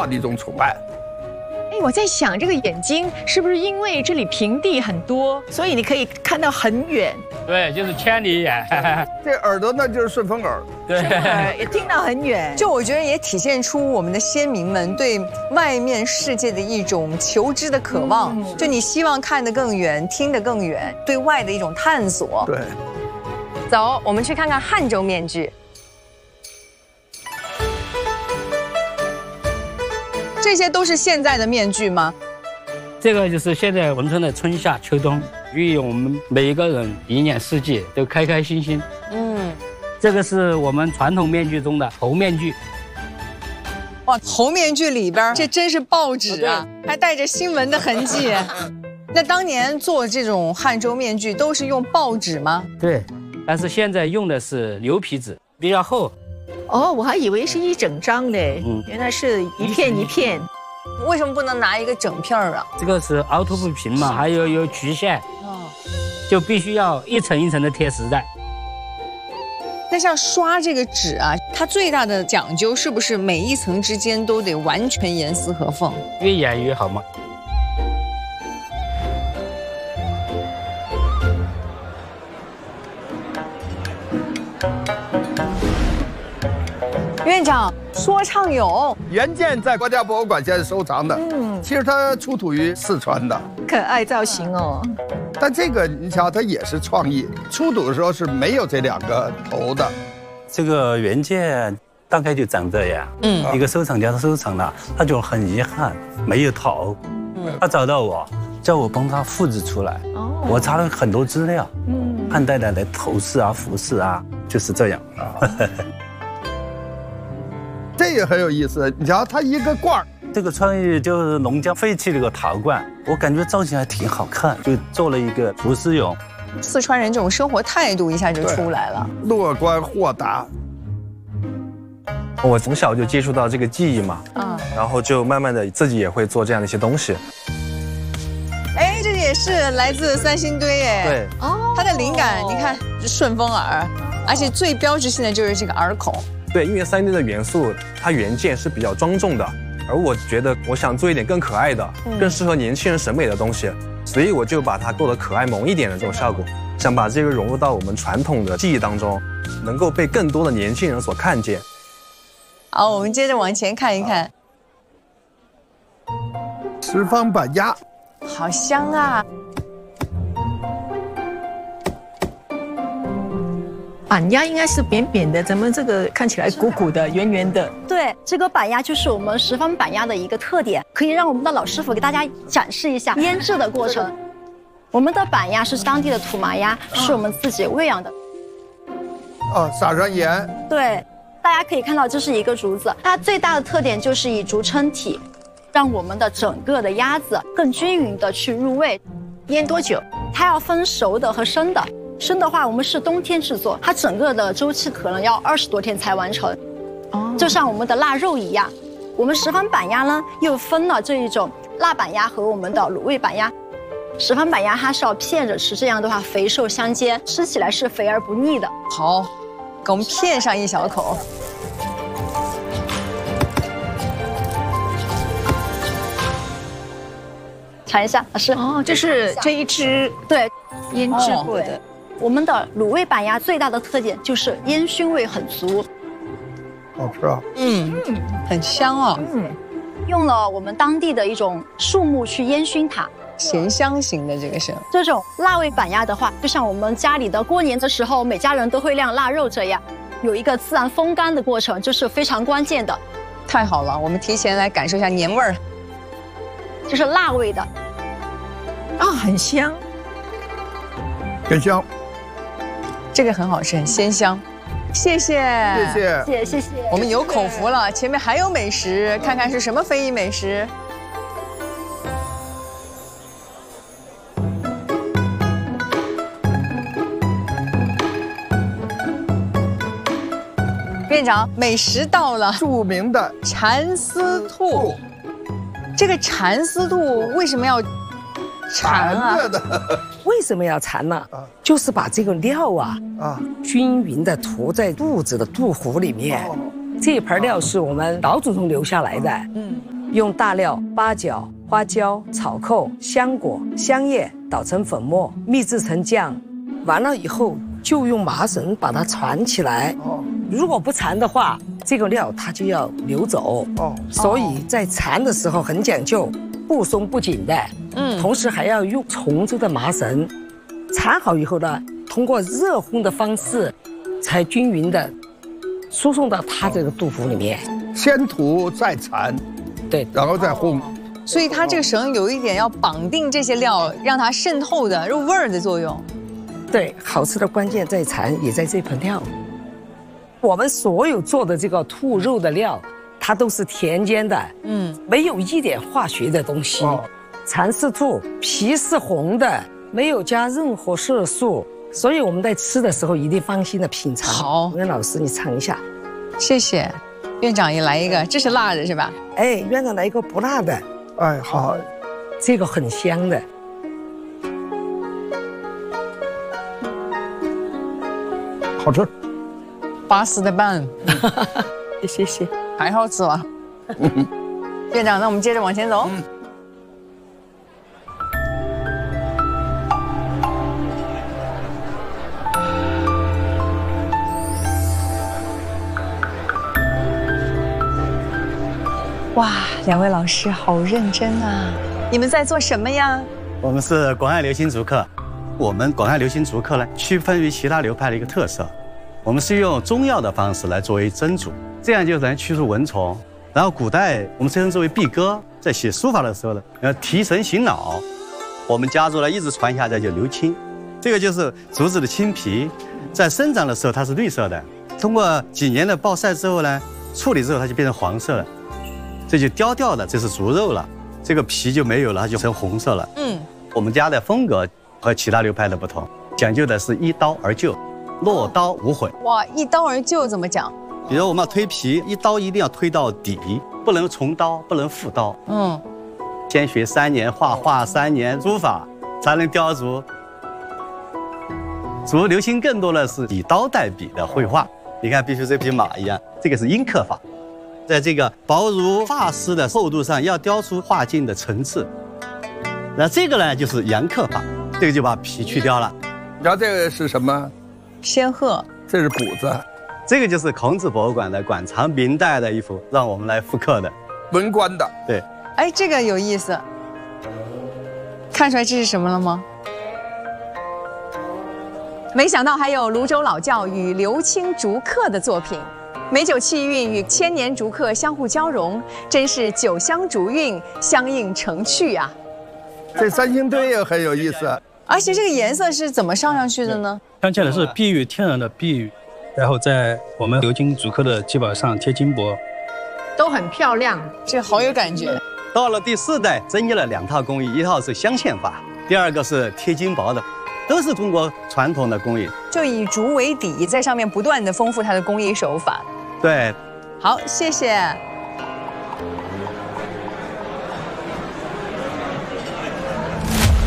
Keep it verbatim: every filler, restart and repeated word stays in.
大的一种崇拜。 哎，我在想这个眼睛是不是因为这里平地很多，所以你可以看到很远？ 对，就是千里眼。 这耳朵呢就是顺风耳， 对， 也听到很远。 就我觉得也体现出我们的先民们对外面世界的一种求知的渴望，嗯、就你希望看得更远，听得更远，对外的一种探索。 对， 走，我们去看看汉州面具。这些都是现在的面具吗？ 这个就是现在文春的春夏秋冬，寓意我们每一个人一年四季都开开心心。嗯，这个是我们传统面具中的猴面具。 哇，猴面具里边这真是报纸啊，还带着新闻的痕迹。那当年做这种汉州面具都是用报纸吗？ 对，但是现在用的是牛皮纸，比较厚。 哦，我还以为是一整张嘞，嗯，原来是一片一片。 为什么不能拿一个整片儿啊？ 这个是凹凸不平嘛，还有有曲线，哦，就必须要一层一层的贴实在。 那像刷这个纸啊，它最大的讲究是不是每一层之间都得完全严丝合缝？ 越严越好嘛。 院长，说唱俑原件在国家博物馆现在收藏的，嗯，其实它出土于四川的， 可爱造型哦。 但这个你瞧，它也是创意，出土的时候是没有这两个头的。 这个原件大概就长这样，嗯，一个收藏家收藏了，他就很遗憾没有头，嗯，他找到我，叫我帮他复制出来，哦，我查了很多资料，嗯，汉代的的头饰啊、服饰啊，就是这样。 这也很有意思，你瞧，它一个罐儿， 这个创意就是农家废弃的一个陶罐，我感觉造型还挺好看，就做了一个厨师俑。 四川人这种生活态度一下就出来了， 乐观豁达。 我从小就接触到这个技艺嘛，嗯，然后就慢慢的自己也会做这样的一些东西。 哎，这个也是来自三星堆哎， 对， 哦，它的灵感你看顺风耳，而且最标志性的就是这个耳孔。 对，因为三 D 的元素，它原件是比较庄重的，而我觉得我想做一点更可爱的、嗯、更适合年轻人审美的东西，所以我就把它做得可爱萌一点的这种效果，想把这个融入到我们传统的技艺当中，能够被更多的年轻人所看见。 好，我们接着往前看一看， 十方板鸭， 好香啊！ 板鸭应该是扁扁的，咱们这个看起来鼓鼓的、圆圆的。 对，这个板鸭就是我们十方板鸭的一个特点，可以让我们的老师傅给大家展示一下腌制的过程。我们的板鸭是当地的土麻鸭，是我们自己喂养的。 哦，撒上盐。 对，大家可以看到这是一个竹子，它最大的特点就是以竹撑体，让我们的整个的鸭子更均匀的去入味。 腌多久？ 它要分熟的和生的。生的话，我们是冬天制作，它整个的周期可能要二十多天才完成。哦，就像我们的腊肉一样，我们十方板鸭呢又分了这一种腊板鸭和我们的卤味板鸭。十方板鸭它是要片着吃，这样的话肥瘦相间，吃起来是肥而不腻的。 好，给我们片上一小口。 尝一下，老师。 哦，这是这一只对腌制过的。 哦，我们的卤味板鸭最大的特点就是烟熏味很足， 好吃啊， 嗯嗯，很香啊，嗯， 用了我们当地的一种树木去烟熏它， 咸香型的这个是。 这种腊味板鸭的话，就像我们家里的过年的时候，每家人都会晾腊肉这样，有一个自然风干的过程，这是非常关键的。 太好了，我们提前来感受一下年味儿， 这是辣味的， 啊，很香， 很香。 这个很好吃，很鲜香，谢谢， 谢谢， 谢谢，谢谢。 我们有口福了，前面还有美食，看看是什么非遗美食。院长，美食到了， 著名的蚕丝兔。这个蚕丝兔为什么要缠啊？ 为什么要缠呢？就是把这个料啊啊均匀的涂在肚子的肚脐里面。这一盘料是我们老祖宗留下来的，嗯， 用大料八角、花椒、草寇、香果、香叶捣成粉末，秘制成酱。完了以后就用麻绳把它缠起来。哦，如果不缠的话，这个料它就要流走。哦，所以在缠的时候很讲究，不松不紧的。嗯，同时还要用重织的麻绳。缠好以后呢，通过热烘的方式，才均匀的输送到它这个肚腹里面。 先涂再缠， 对， 然后再烘。 所以它这个绳有一点要绑定这些料，让它渗透的入味儿的作用。 对，好吃的关键在缠，也在这盆料。我们所有做的这个兔肉的料，它都是田间的，嗯，没有一点化学的东西。哦，蚕是兔，皮是红的，没有加任何色素，所以我们在吃的时候一定放心的品尝。 好， 袁老师你尝一下， 谢谢。院长也来一个，这是辣的是吧？ 哎，院长来一个不辣的。 哎，好， 这个很香的。 好吃， 巴适的棒， 谢谢， 太好吃了。院长，那我们接着往前走。嗯，哇，两位老师好认真啊！你们在做什么呀？ 我们是广爱流心竹刻。我们广爱流心竹刻呢，区分于其他流派的一个特色，我们是用中药的方式来作为蒸煮，这样就能驱除蚊虫。然后古代我们称之为碧歌，在写书法的时候呢，要提神醒脑。我们家族呢一直传下来叫流青，这个就是竹子的青皮，在生长的时候它是绿色的，通过几年的暴晒之后呢，处理之后它就变成黄色了，这就雕掉的，这是竹肉了，这个皮就没有了，它就成红色了。嗯，我们家的风格和其他流派的不同，讲究的是一刀而就，落刀无悔。 哇，一刀而就怎么讲？ 比如我们要推皮，一刀一定要推到底，不能重刀，不能复刀。嗯，先学三年画画，三年书法，才能雕竹。竹流行更多的是以刀代笔的绘画。你看，比如这匹马一样，这个是阴刻法，在这个薄如发丝的厚度上，要雕出画境的层次。那这个呢，就是阳刻法。这个就把皮去掉了， 然后这个是什么？ 仙鹤， 这是补子。 这个就是孔子博物馆的馆藏明代的一幅，让我们来复刻的， 文官的。 对， 哎，这个有意思，看出来这是什么了吗？没想到还有泸州老窖与刘青竹刻的作品，美酒气韵与千年竹刻相互交融，真是酒香竹韵相映成趣啊。 这三星堆也很有意思， 而且这个颜色是怎么上上去的呢？ 镶嵌的是碧玉，天然的碧玉，然后在我们鎏金竹刻的基板上贴金箔， 都很漂亮， 这好有感觉。 到了第四代，增加了两套工艺，一套是镶嵌法，第二个是贴金箔的，都是中国传统的工艺。 就以竹为底，在上面不断的丰富它的工艺手法。 对， 好，谢谢。